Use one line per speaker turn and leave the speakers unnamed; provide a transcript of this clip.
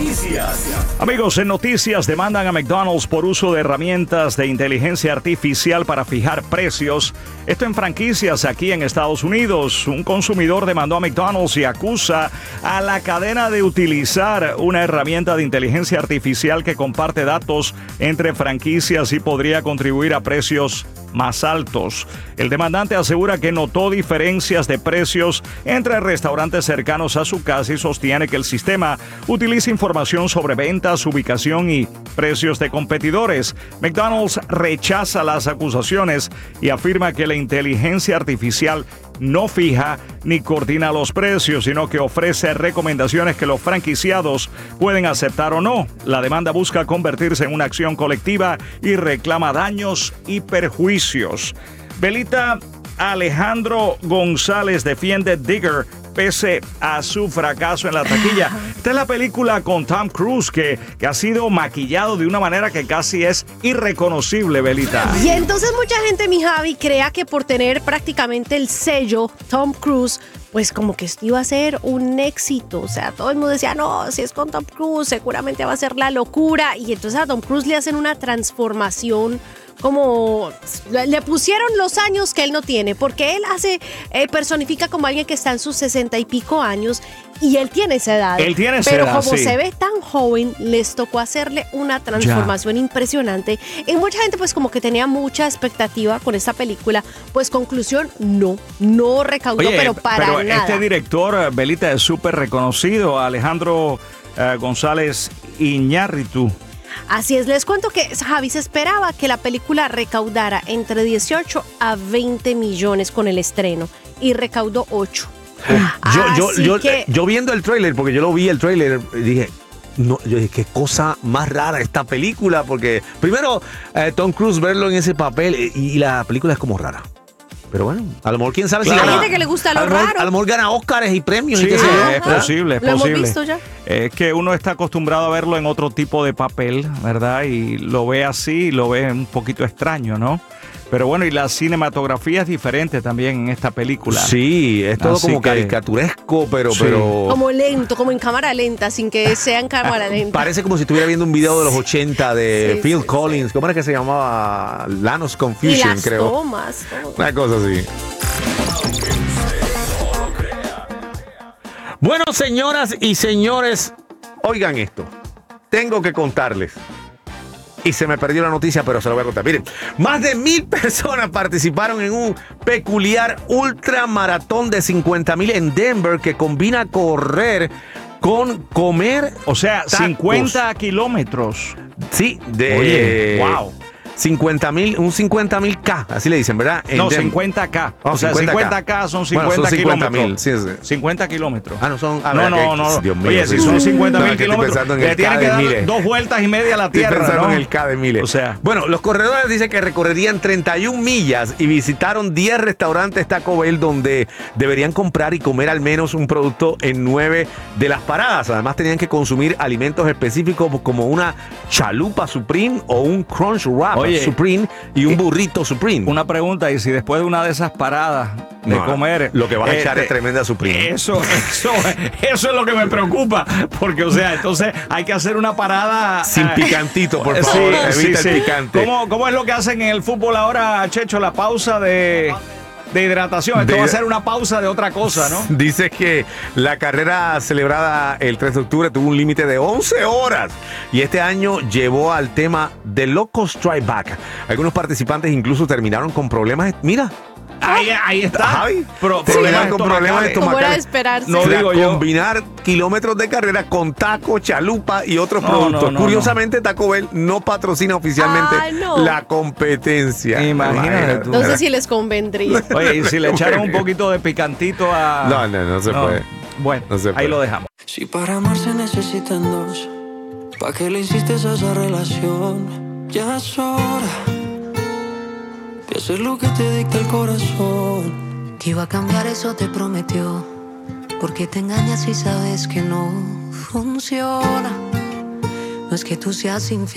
Noticias.
Amigos, en noticias demandan a McDonald's por uso de herramientas de inteligencia artificial para fijar precios. Esto en franquicias aquí en Estados Unidos. Un consumidor demandó a McDonald's y acusa a la cadena de utilizar una herramienta de inteligencia artificial que comparte datos entre franquicias y podría contribuir a precios más altos. El demandante asegura que notó diferencias de precios entre restaurantes cercanos a su casa y sostiene que el sistema utiliza información sobre ventas, ubicación y precios de competidores. McDonald's rechaza las acusaciones y afirma que la inteligencia artificial no fija ni coordina los precios, sino que ofrece recomendaciones que los franquiciados pueden aceptar o no. La demanda busca convertirse en una acción colectiva y reclama daños y perjuicios. Belita, Alejandro González defiende Digger pese a su fracaso en la taquilla. Esta es la película con Tom Cruise que ha sido maquillado de una manera que casi es irreconocible, Belita.
Y entonces mucha gente, mi Javi, crea que por tener prácticamente el sello Tom Cruise, pues como que esto iba a ser un éxito. O sea, todo el mundo decía, no, si es con Tom Cruise, seguramente va a ser la locura. Y entonces a Tom Cruise le hacen una transformación, como le pusieron los años que él no tiene, porque él personifica como alguien que está en sus 60 y pico años y él tiene esa edad. Pero como se ve tan joven, les tocó hacerle una transformación impresionante. Y mucha gente pues como que tenía mucha expectativa con esta película. Pues conclusión, no recaudó, pero nada.
Este director, Belita, es súper reconocido, Alejandro González Iñárritu.
Así es, les cuento que Javi se esperaba que la película recaudara entre 18 a 20 millones con el estreno y recaudó 8.
Yo viendo el tráiler, porque yo lo vi el tráiler, dije, no, yo dije, qué cosa más rara esta película, porque primero Tom Cruise verlo en ese papel y la película es como rara. Pero bueno, a lo mejor quién sabe si
hay
gana.
gente que le gusta lo raro.
A lo mejor gana Óscares y premios.
Sí,
y qué sé yo.
es posible, es
¿Lo
posible.
hemos visto ya?
Es que uno está acostumbrado a verlo en otro tipo de papel, ¿verdad? Y lo ve así, lo ve un poquito extraño, ¿no? Pero bueno, y la cinematografía es diferente también en esta película.
Sí, es todo así como caricaturesco, pero...
Como lento, como en cámara lenta, sin que sea en cámara lenta.
Parece como si estuviera viendo un video de los 80 de Phil Collins. ¿Cómo era que se llamaba? Lanos Confusion,
y las
creo.
Tomas.
Una cosa así. Bueno, señoras y señores, oigan esto. Tengo que contarles. Y se me perdió la noticia, pero se lo voy a contar. Miren, más de 1,000 personas participaron en un peculiar ultramaratón de 50,000 en Denver que combina correr con comer.
O sea,
tacos.
50 kilómetros.
Sí,
Oye, wow.
50,000, un 50,000K, así le dicen, ¿verdad?
No, 50K. O sea, 50K son 50 kilómetros.
Sí.
50 kilómetros.
Ah, no son.
No.
Dios mío,
oye, si son 50,000 kilómetros,
le
tienen que dar 2 vueltas y media a la Tierra.
Estoy pensando
¿no?
en el K de miles.
O sea.
Bueno, los corredores dicen que recorrerían 31 millas y visitaron 10 restaurantes Taco Bell donde deberían comprar y comer al menos un producto en 9 de las paradas. Además, tenían que consumir alimentos específicos como una chalupa Supreme o un Crunch Wrap Supreme y un burrito Supreme.
Una pregunta, y si después de una de esas paradas de comer,
lo que vas a echar es tremenda Supreme.
Eso es lo que me preocupa, porque o sea, entonces hay que hacer una parada
sin picantito, por favor, evita el picante.
¿Cómo es lo que hacen en el fútbol ahora, Checho? La pausa de hidratación. Esto va a ser una pausa de otra cosa, ¿no?
Dice que la carrera celebrada el 3 de octubre tuvo un límite de 11 horas y este año llevó al tema The Loco Strike Back. Algunos participantes incluso terminaron con problemas. Mira.
Ahí está.
Javi,
problemas estomacales.
Como era de esperarse.
No digo yo.
Combinar kilómetros de carrera con taco, chalupa y otros productos. Curiosamente, Taco Bell no patrocina oficialmente la competencia.
Imagínate.
No sé si les convendría.
Oye, y si le echaron un poquito de picantito a...
No se puede.
Bueno, ahí lo dejamos.
Si para amar se necesitan dos, ¿para qué le insistes a esa relación? Ya es hora de hacer lo que te dicta el corazón.
Que iba a cambiar, eso te prometió. Porque te engañas si sabes que no funciona. No es que tú seas infiel.